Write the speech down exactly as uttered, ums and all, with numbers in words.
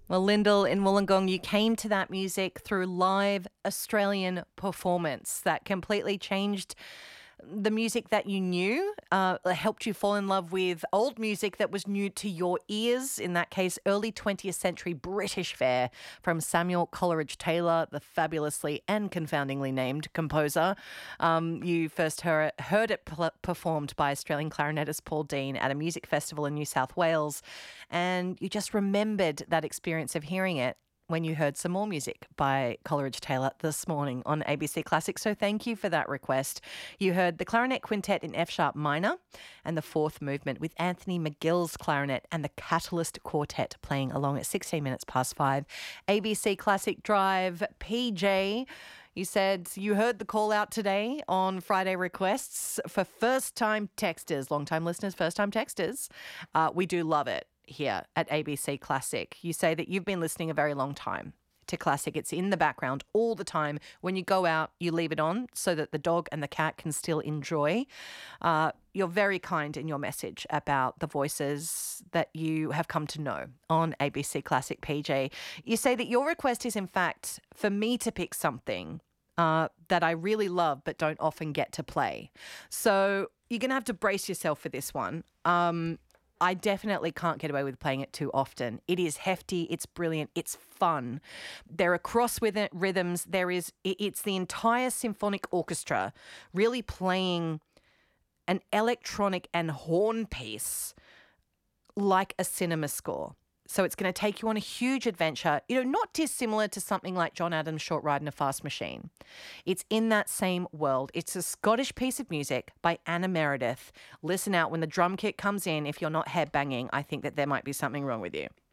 Well, Lyndall in Wollongong, you came to that music through live Australian performance that completely changed the music that you knew, uh, helped you fall in love with old music that was new to your ears, in that case, early twentieth century British fare from Samuel Coleridge Taylor, the fabulously and confoundingly named composer. Um, you first heard, heard it pl- performed by Australian clarinetist Paul Dean at a music festival in New South Wales, and you just remembered that experience of hearing it when you heard some more music by Coleridge Taylor this morning on A B C Classic. So thank you for that request. You heard the Clarinet Quintet in F-sharp minor and the fourth movement with Anthony McGill's clarinet and the Catalyst Quartet playing along at sixteen minutes past five. A B C Classic Drive, P J. You said you heard the call out today on Friday requests for first-time texters, long-time listeners, first-time texters. Uh, we do love it here at A B C Classic. You say that you've been listening a very long time to Classic. It's in the background all the time. When you go out, you leave it on so that the dog and the cat can still enjoy. Uh, you're very kind in your message about the voices that you have come to know on A B C Classic, P J. You say that your request is, in fact, for me to pick something uh, that I really love but don't often get to play. So you're going to have to brace yourself for this one. Um, I definitely can't get away with playing it too often. It is hefty, it's brilliant, it's fun. There are cross with it rhythms. There is, it's the entire symphonic orchestra really playing an electronic and horn piece like a cinema score. So it's going to take you on a huge adventure, you know, not dissimilar to something like John Adams' Short Ride in a Fast Machine. It's in that same world. It's a Scottish piece of music by Anna Meredith. Listen out when the drum kit comes in. If you're not headbanging, I think that there might be something wrong with you.